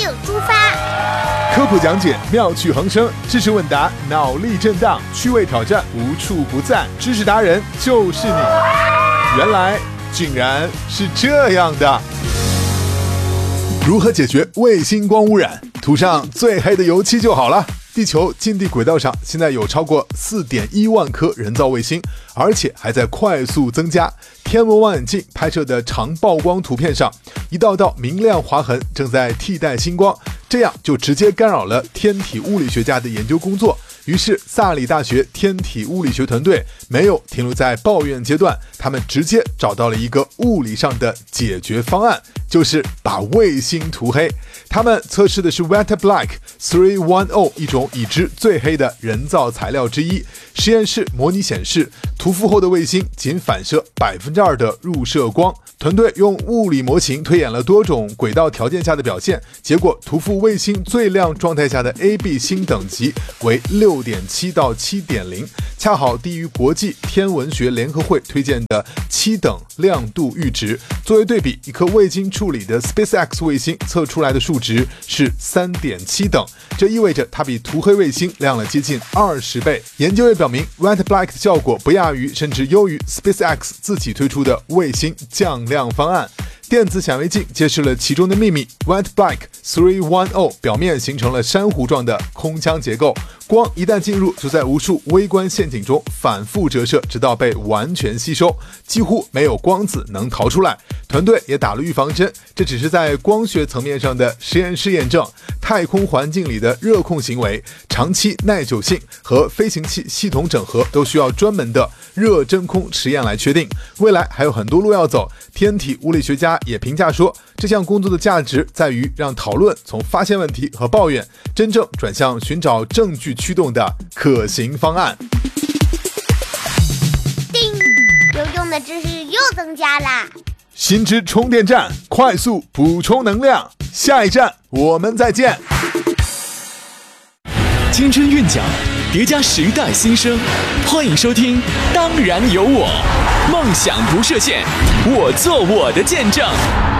出发。 科普讲解妙趣横生，知识问答脑力震荡，趣味挑战无处不在，知识达人就是你。原来竟然是这样的。如何解决卫星光污染？涂上最黑的油漆就好了。地球近地轨道上现在有超过 4.1 万颗人造卫星，而且还在快速增加。天文望远镜拍摄的长曝光图片上，一道道明亮划痕正在替代星光，这样就直接干扰了天体物理学家的研究工作。于是萨里大学天体物理学团队没有停留在抱怨阶段，他们直接找到了一个物理上的解决方案，就是把卫星涂黑。他们测试的是 Wet Black 310， 一种已知最黑的人造材料之一。实验室模拟显示，涂覆后的卫星仅反射 2% 的入射光。团队用物理模型推演了多种轨道条件下的表现，结果涂覆卫星最亮状态下的 AB 星等级为 6.7 到 7.0， 恰好低于国际天文学联合会推荐的7等亮度阈值。作为对比，一颗未经处理的 SpaceX 卫星测出来的数值是 3.7 等，这意味着它比涂黑卫星亮了接近20倍。研究也表明 Wet Black 的效果不亚于甚至优于 SpaceX 自己推出的卫星降亮方案。电子显微镜揭示了其中的秘密。 Wet Black 310表面形成了珊瑚状的空腔结构，光一旦进入，就在无数微观陷阱中反复折射，直到被完全吸收，几乎没有光子能逃出来。团队也打了预防针，这只是在光学层面上的实验室验证。太空环境里的热控行为、长期耐久性和飞行器系统整合都需要专门的热真空实验来确定。未来还有很多路要走。天体物理学家也评价说，这项工作的价值在于让讨论从发现问题和抱怨，真正转向寻找证据驱动的可行方案。 叮，有用的知识又增加啦！ 新知充电站，快速补充能量。下一站我们再见。 青春韵脚，叠加时代新生，欢迎收听《当然有我》，梦想不设限，我做我的见证。